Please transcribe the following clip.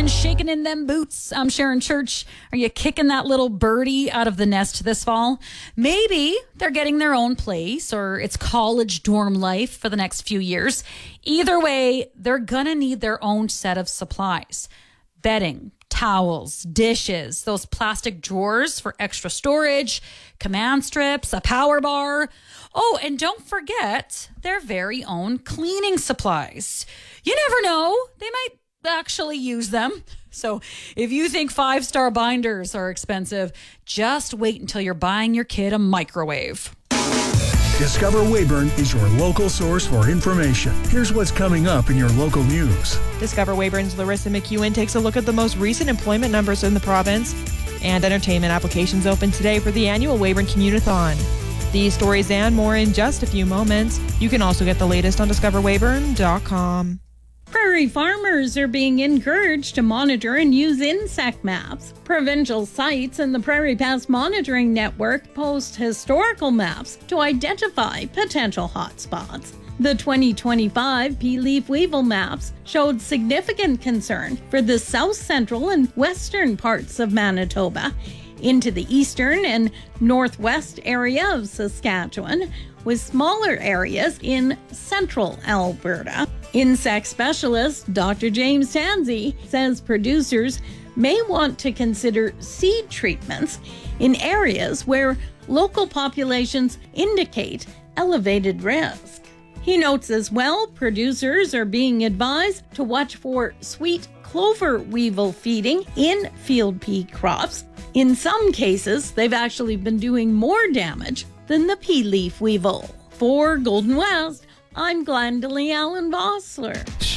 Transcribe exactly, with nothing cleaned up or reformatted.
shaking in them boots. I'm Sharon Church. Are you kicking that little birdie out of the nest this fall? Maybe they're getting their own place or it's college dorm life for the next few years. Either way, they're gonna need their own set of supplies. Bedding, towels, dishes, those plastic drawers for extra storage, command strips, a power bar. Oh, and don't forget their very own cleaning supplies. You never know, they might actually use them. So if you think five-star binders are expensive, just wait until you're buying your kid a microwave. Discover Weyburn is your local source for information. Here's what's coming up in your local news. Discover Weyburn's Larissa McEwen takes a look at the most recent employment numbers in the province. And entertainment applications open today for the annual Weyburn Commutathon. These stories and more in just a few moments. You can also get the latest on discover weyburn dot com. Prairie farmers are being encouraged to monitor and use insect maps. Provincial sites and the Prairie Pest Monitoring Network post historical maps to identify potential hotspots. The twenty twenty-five pea-leaf weevil maps showed significant concern for the south central and western parts of Manitoba, into the eastern and northwest area of Saskatchewan, with smaller areas in central Alberta. Insect specialist Doctor James Tansey says producers may want to consider seed treatments in areas where local populations indicate elevated risk. He notes as well, producers are being advised to watch for sweet clover weevil feeding in field pea crops. In some cases, they've actually been doing more damage than the pea leaf weevil. For Golden West, I'm Glendalee Allen Vossler.